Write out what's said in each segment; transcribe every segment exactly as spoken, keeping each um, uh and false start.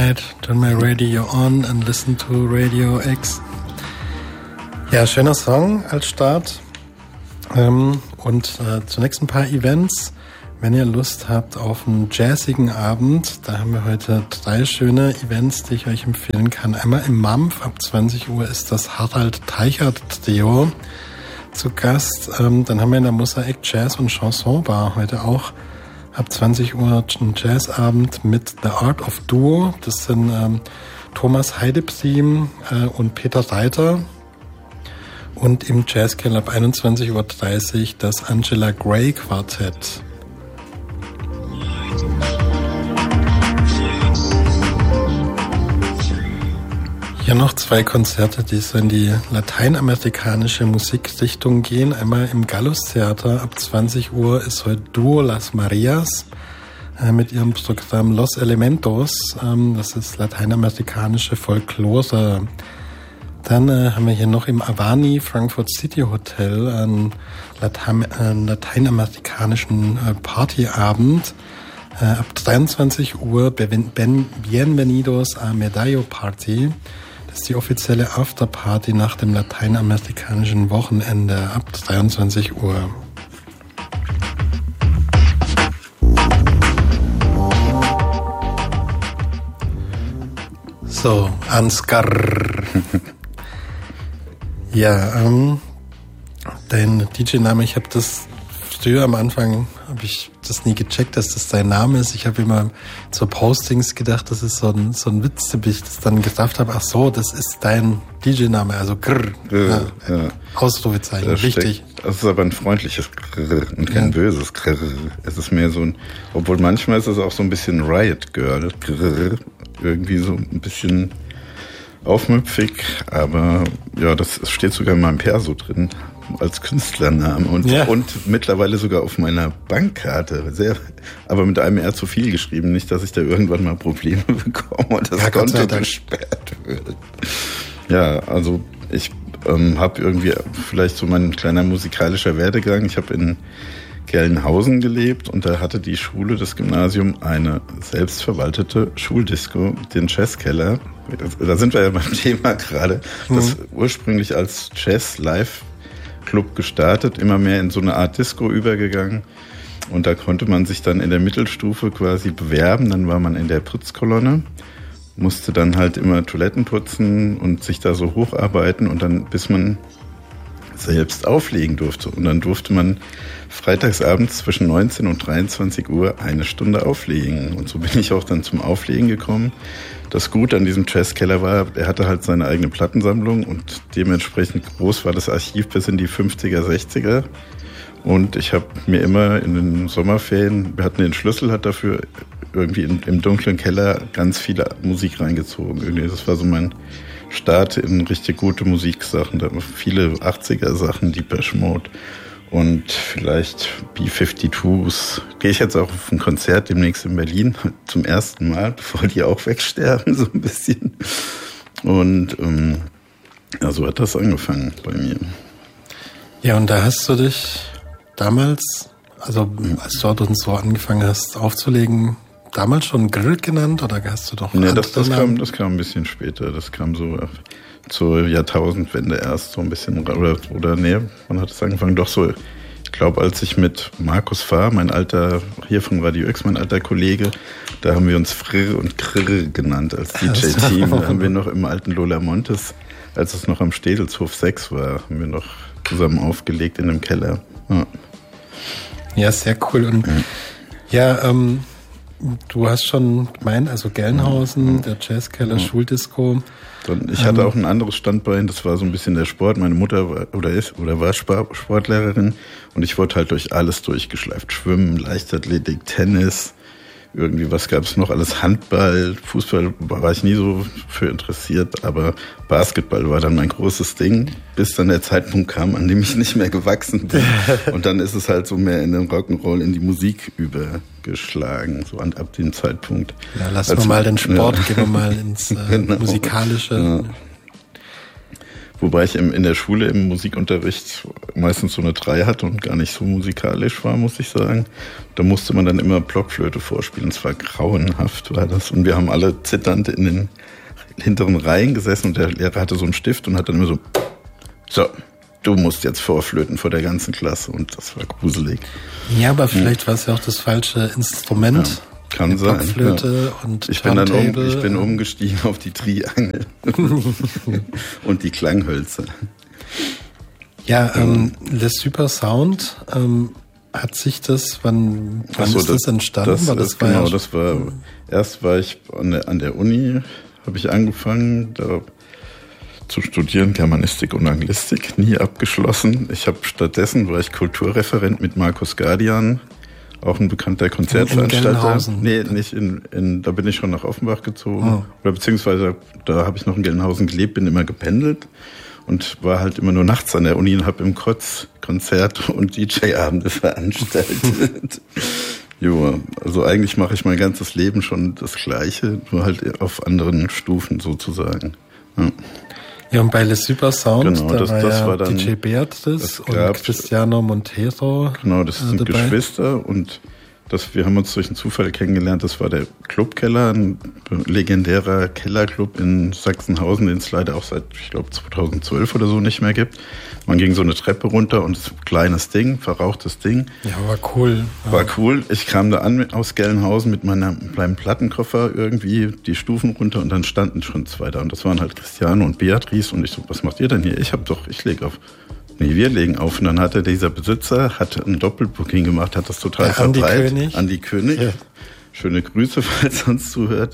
right, turn my radio on and listen to Radio X. Ja, schöner Song als Start. Ähm, und äh, zunächst ein paar Events. Wenn ihr Lust habt auf einen jazzigen Abend, da haben wir heute drei schöne Events, die ich euch empfehlen kann. Einmal im Mampf, ab zwanzig Uhr ist das Harald Teichert Trio zu Gast. Ähm, dann haben wir in der Mosaik Jazz und Chanson Bar heute auch ab zwanzig Uhr ein Jazzabend mit The Art of Duo. Das sind ähm, Thomas Heidepsiem äh, und Peter Reiter. Und im Jazzkeller ab einundzwanzig Uhr dreißig das Angela Gray Quartett. Hier noch zwei Konzerte, die so in die lateinamerikanische Musikrichtung gehen. Einmal im Gallus Theater ab zwanzig Uhr ist heute Duo Las Marias äh, mit ihrem Programm Los Elementos. Ähm, das ist lateinamerikanische Folklore. Dann äh, haben wir hier noch im Avani Frankfurt City Hotel einen, Latein, einen lateinamerikanischen äh, Partyabend. Äh, ab dreiundzwanzig Uhr ben, ben, Bienvenidos a Medallo Party. Das ist die offizielle Afterparty nach dem lateinamerikanischen Wochenende ab dreiundzwanzig Uhr. So, Ansgar. Ja, ähm, dein D J-Name, ich habe das früher am Anfang, habe ich das nie gecheckt, dass das dein Name ist. Ich habe immer zu Postings gedacht, das ist so ein, so ein Witz, bis ich das dann gedacht habe, ach so, das ist dein D J-Name, also Grrr, ja, ja. Ausrufezeichen, das wichtig. Steckt, das ist aber ein freundliches Grrr und kein ja. böses Grrr. Es ist mehr so ein, obwohl manchmal ist es auch so ein bisschen Riot Girl, Grrr, irgendwie so ein bisschen aufmüpfig, aber ja, das steht sogar in meinem Perso drin als Künstlername und, ja. und mittlerweile sogar auf meiner Bankkarte, sehr, aber mit einem R zu viel geschrieben, nicht, dass ich da irgendwann mal Probleme bekomme und das ja, Konto gesperrt wird. Ja, also ich ähm, habe irgendwie vielleicht so mein kleiner musikalischer Werdegang. Ich habe in Gelnhausen gelebt und da hatte die Schule, das Gymnasium, eine selbstverwaltete Schuldisco, den Jazzkeller. Da sind wir ja beim Thema gerade. Das mhm. ursprünglich als Jazz-Live-Club gestartet, immer mehr in so eine Art Disco übergegangen. Und da konnte man sich dann in der Mittelstufe quasi bewerben. Dann war man in der Putzkolonne, musste dann halt immer Toiletten putzen und sich da so hocharbeiten und dann bis man selbst auflegen durfte. Und dann durfte man freitagsabends zwischen neunzehn und dreiundzwanzig Uhr eine Stunde auflegen. Und so bin ich auch dann zum Auflegen gekommen. Das Gute an diesem Jazzkeller war, er hatte halt seine eigene Plattensammlung und dementsprechend groß war das Archiv bis in die fünfziger, sechziger. Und ich habe mir immer in den Sommerferien, wir hatten den Schlüssel, hat dafür irgendwie in, im dunklen Keller ganz viele Musik reingezogen. Irgendwie, das war so mein Start in richtig gute Musiksachen. Da waren viele achtziger Sachen, Depeche Mode und vielleicht B zweiundfünfzigs. Gehe ich jetzt auch auf ein Konzert demnächst in Berlin zum ersten Mal, bevor die auch wegsterben, so ein bisschen. Und ähm, ja, so hat das angefangen bei mir. Ja, und da hast du dich damals, also als du dort so angefangen hast aufzulegen, damals schon Grill genannt oder hast du doch Nee, das, das, kam, das kam ein bisschen später. Das kam so zur Jahrtausendwende erst so ein bisschen. Oder, oder nee, wann hat es angefangen? Doch so, ich glaube, als ich mit Markus Fahr, mein alter, hier von Radio X, mein alter Kollege, da haben wir uns Frr und Krr genannt als D J-Team. Da haben wir noch im alten Lola Montes, als es noch am Städelshof sechs war, haben wir noch zusammen aufgelegt in dem Keller. Ja, ja sehr cool. Und mhm. ja, ähm, du hast schon gemeint, also Gelnhausen, mhm. der Jazzkeller, mhm. Schuldisco. Ich hatte auch ein anderes Standbein, das war so ein bisschen der Sport. Meine Mutter war, oder ist oder war Sportlehrerin und ich wurde halt durch alles durchgeschleift. Schwimmen, Leichtathletik, Tennis, irgendwie, was gab es noch? Alles Handball, Fußball war ich nie so für interessiert, aber Basketball war dann mein großes Ding, bis dann der Zeitpunkt kam, an dem ich nicht mehr gewachsen bin. Und dann ist es halt so mehr in den Rock'n'Roll, in die Musik übergeschlagen, so an, ab dem Zeitpunkt. Ja, lassen wir mal den Sport, ja. Gehen wir mal ins äh, genau. Musikalische. Ja. Wobei ich im, in der Schule im Musikunterricht meistens so eine drei hatte und gar nicht so musikalisch war, muss ich sagen. Da musste man dann immer Blockflöte vorspielen. Es war grauenhaft, war das. Und wir haben alle zitternd in den hinteren Reihen gesessen und der Lehrer hatte so einen Stift und hat dann immer so, so, du musst jetzt vorflöten vor der ganzen Klasse. Und das war gruselig. Ja, aber vielleicht hm. war es ja auch das falsche Instrument. Ja. Kann sein. Blockflöte ja. und ich bin dann um, ich bin umgestiegen auf die Triangel und die Klanghölzer. Ja, ähm, Le Super Sound, ähm, hat sich das, wann, wann so, ist das, das entstanden? Das, war das ist, war genau, ja, das war, erst war ich an der, an der Uni, habe ich angefangen, da zu studieren, Germanistik und Anglistik, nie abgeschlossen. Ich habe stattdessen, war ich Kulturreferent mit Markus Guardian, auch ein bekannter Konzertveranstalter. In nee, nicht in, in, da bin ich schon nach Offenbach gezogen. Oh. Oder beziehungsweise, da habe ich noch in Gelnhausen gelebt, bin immer gependelt und war halt immer nur nachts an der Uni und habe im Kotz Konzert- und D J-Abende veranstaltet. Jo, also eigentlich mache ich mein ganzes Leben schon das Gleiche, nur halt auf anderen Stufen sozusagen. Ja. Ja, und bei Le Super Sound, genau, da das, war das ja war dann, D J Beatrice und Cristiano Montero. Genau, das sind dabei. Geschwister und das, wir haben uns durch einen Zufall kennengelernt. Das war der Clubkeller, ein legendärer Kellerclub in Sachsenhausen, den es leider auch seit, ich glaube, zweitausendzwölf oder so nicht mehr gibt. Man ging so eine Treppe runter und ein kleines Ding, verrauchtes Ding. Ja, war cool. War ja. cool. Ich kam da an aus Gelnhausen mit meinem kleinen Plattenkoffer irgendwie die Stufen runter und dann standen schon zwei da. Und das waren halt Cristiano und Beatrice. Und ich so, was macht ihr denn hier? Ich hab doch, ich leg auf. Nee, wir legen auf. Und dann hatte dieser Besitzer, hat ein Doppelbooking gemacht, hat das total verbreitet. Andi König. Andi König. Ja. Schöne Grüße, falls er uns zuhört.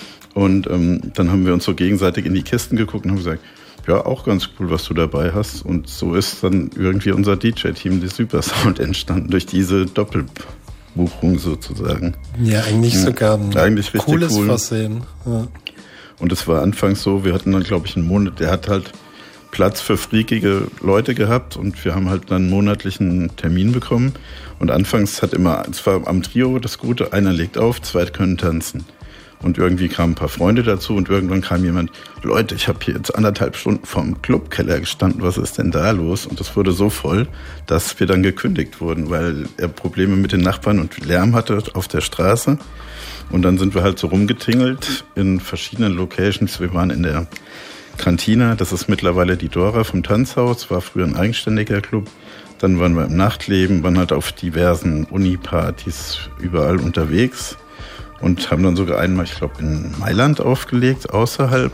Und ähm, dann haben wir uns so gegenseitig in die Kisten geguckt und haben gesagt, ja, auch ganz cool, was du dabei hast. Und so ist dann irgendwie unser D J-Team, die Super Sound, entstanden durch diese Doppelbuchung sozusagen. Ja, eigentlich ja. sogar ein eigentlich cooles cool. Versehen. Ja. Und es war anfangs so, wir hatten dann, glaube ich, einen Monat, der hat halt Platz für freakige Leute gehabt und wir haben halt dann einen monatlichen Termin bekommen. Und anfangs hat immer, es war am Trio das Gute, einer legt auf, zwei können tanzen. Und irgendwie kamen ein paar Freunde dazu und irgendwann kam jemand, Leute, ich habe hier jetzt anderthalb Stunden vorm Clubkeller gestanden, was ist denn da los? Und das wurde so voll, dass wir dann gekündigt wurden, weil er Probleme mit den Nachbarn und Lärm hatte auf der Straße. Und dann sind wir halt so rumgetingelt in verschiedenen Locations. Wir waren in der Cantina, das ist mittlerweile die Dora vom Tanzhaus, war früher ein eigenständiger Club. Dann waren wir im Nachtleben, waren halt auf diversen Uni-Partys überall unterwegs und haben dann sogar einmal, ich glaube, in Mailand aufgelegt, außerhalb.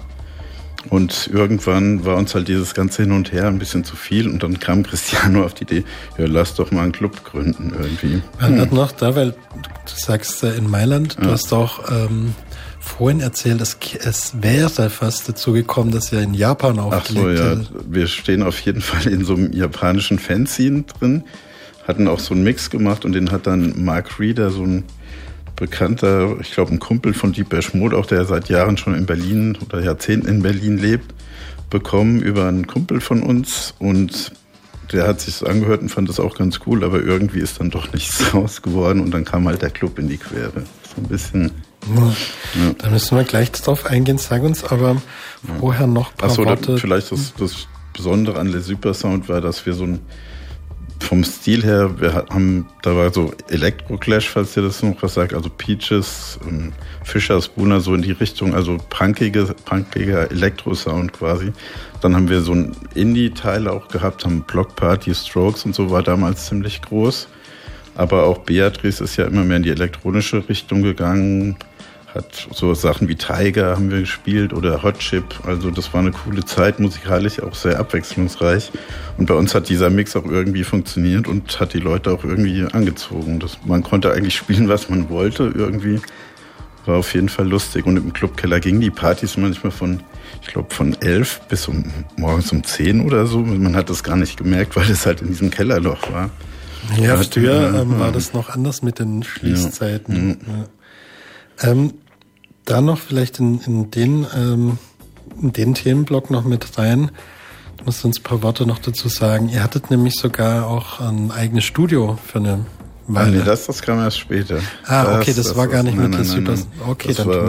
Und irgendwann war uns halt dieses ganze Hin und Her ein bisschen zu viel und dann kam Cristiano auf die Idee, ja, lass doch mal einen Club gründen irgendwie. Man hm. hat noch da, weil du sagst in Mailand, du ja. hast auch ähm, vorhin erzählt, es, es wäre fast dazu gekommen, dass ihr in Japan aufgelegt Ach so, ja. Wir stehen auf jeden Fall in so einem japanischen Fanzine drin, hatten auch so einen Mix gemacht und den hat dann Mark Reeder, so ein bekannter, ich glaube ein Kumpel von Depeche Mode, auch der seit Jahren schon in Berlin oder Jahrzehnten in Berlin lebt, bekommen über einen Kumpel von uns und der hat sich das angehört und fand das auch ganz cool, aber irgendwie ist dann doch nichts raus geworden und dann kam halt der Club in die Quere. So ein bisschen... Ja. Ja. Da müssen wir gleich drauf eingehen. Sag uns aber vorher noch ein paar Ach so, Worte. Da, vielleicht das, das Besondere an Le Super Sound war, dass wir so ein vom Stil her, wir haben, da war so Electro-Clash, falls ihr das noch was sagt, also Peaches, ähm, Fischer, Spooner, so in die Richtung, also punkige, punkiger Elektro-Sound quasi. Dann haben wir so ein Indie-Teil auch gehabt, haben Block Party, Strokes und so, war damals ziemlich groß. Aber auch Beatrice ist ja immer mehr in die elektronische Richtung gegangen, hat so Sachen wie Tiger haben wir gespielt oder Hot Chip. Also das war eine coole Zeit, musikalisch auch sehr abwechslungsreich. Und bei uns hat dieser Mix auch irgendwie funktioniert und hat die Leute auch irgendwie angezogen. Das, man konnte eigentlich spielen, was man wollte irgendwie. War auf jeden Fall lustig. Und im Clubkeller gingen die Partys manchmal von, ich glaube, von elf bis um morgens um zehn oder so. Man hat das gar nicht gemerkt, weil es halt in diesem Kellerloch war. Ja, früher ähm, war das noch anders mit den Schließzeiten. Ja. Ja. Ähm, da noch vielleicht in, in, den, ähm, in den Themenblock noch mit rein. Du musst uns ein paar Worte noch dazu sagen. Ihr hattet nämlich sogar auch ein eigenes Studio für eine Weile. Nee, das, das kam erst später. Ah, okay, das, das war gar nicht nein, mit nein, der Super... Nein, Okay, das dann war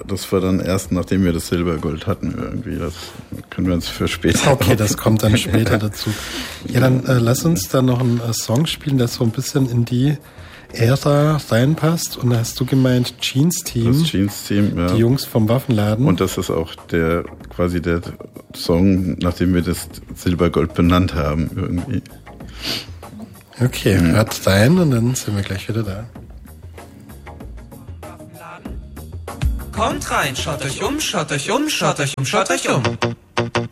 das war dann erst, nachdem wir das Silbergold hatten irgendwie. Das können wir uns für später. Okay, das kommt dann später dazu. Ja, dann äh, lass uns dann noch einen äh, Song spielen, der so ein bisschen in die Ära reinpasst. Und da hast du gemeint Jeans Team. Das Jeans Team, ja. Die Jungs vom Waffenladen. Und das ist auch der quasi der Song, nachdem wir das Silbergold benannt haben irgendwie. Okay, mhm. Hört rein und dann sind wir gleich wieder da. Kommt rein, schaut euch um, schaut euch um, schaut euch um, schaut euch um.